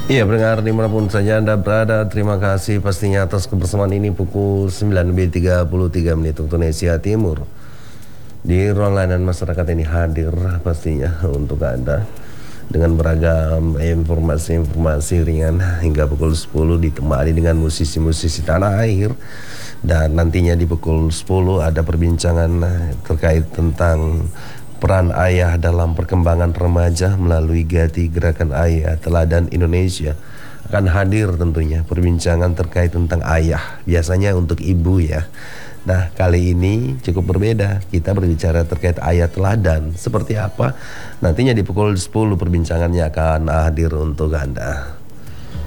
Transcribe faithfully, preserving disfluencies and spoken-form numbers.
Iya, pendengar dimanapun saja Anda berada, terima kasih pastinya atas kebersamaan ini pukul sembilan lebih tiga puluh tiga menit waktu Indonesia Timur. Di ruang layanan masyarakat ini hadir pastinya untuk Anda dengan beragam informasi-informasi ringan hingga pukul sepuluh ditemani dengan musisi-musisi tanah air. Dan nantinya di pukul sepuluh ada perbincangan terkait tentang peran ayah dalam perkembangan remaja melalui Gati Gerakan Ayah Teladan Indonesia. Akan hadir tentunya perbincangan terkait tentang ayah, biasanya untuk ibu ya. Nah, kali ini cukup berbeda. Kita berbicara terkait ayah teladan. Seperti apa? Nantinya di pukul sepuluh perbincangannya akan hadir untuk Anda.